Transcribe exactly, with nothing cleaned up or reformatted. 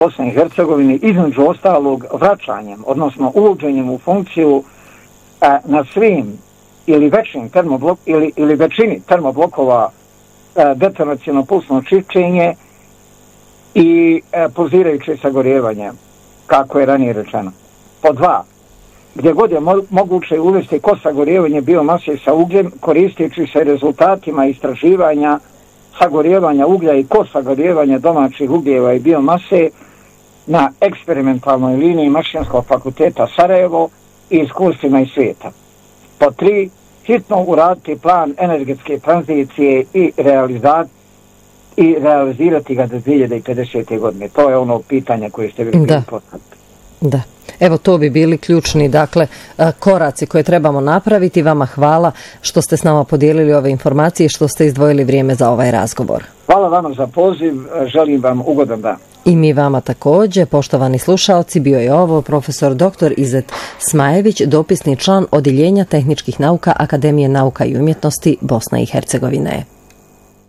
Bosne i Hercegovine, između ostalog vraćanjem, odnosno uvođenjem u funkciju a, na svim ili većim termoblok ili, ili većini termoblokova detonaciono pulsno čišćenje i a, pozirajuće sagorjevanje, kako je ranije rečeno. Po dva, gdje god je mo- moguće uvesti kosagorjevanje biomase sa ugljem, koristeći se rezultatima istraživanja sagorjevanja uglja i kosagorjevanja domaćih ugljeva i biomase na eksperimentalnoj liniji Mašinskog fakulteta Sarajevo i iskustvima iz svijeta. Po tri, hitno uraditi plan energetske tranzicije i, realiza- i realizirati ga do dvije hiljade pedesete. godine. To je ono pitanje koje ste bili postaviti. Da. Evo, to bi bili ključni, dakle, koraci koje trebamo napraviti. Vama hvala što ste s nama podijelili ove informacije i što ste izdvojili vrijeme za ovaj razgovor. Hvala vama za poziv, želim vam ugodan dan. I mi vama također, poštovani slušaoci, bio je ovo profesor doktor Izet Smajević, dopisni član Odjeljenja tehničkih nauka Akademije nauka i umjetnosti Bosne i Hercegovine.